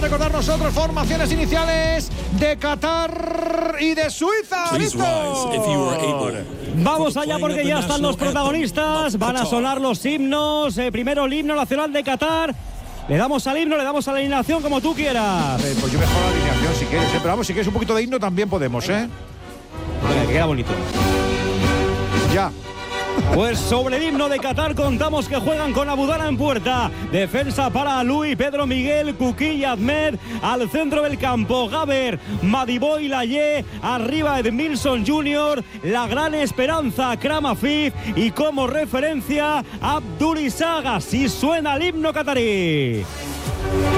recordar nosotros formaciones iniciales de Qatar y de Suiza. ¡Listo! Vamos allá porque ya están los protagonistas. Van a sonar los himnos. Primero el himno nacional de Qatar. Le damos al himno, le damos a la alineación como tú quieras. Pues yo mejor la alineación si quieres, pero vamos, si quieres un poquito de himno también podemos, Venga, que queda bonito. Ya. Pues sobre el himno de Qatar contamos que juegan con Abudala en puerta. Defensa para Alui, Pedro Miguel, Kuki y Ahmed. Al centro del campo, Gaber, Madiboy, Laye. Arriba Edmilson Jr., la gran esperanza, Akram Afif. Y como referencia, Abdul Isag. Así suena el himno qatarí.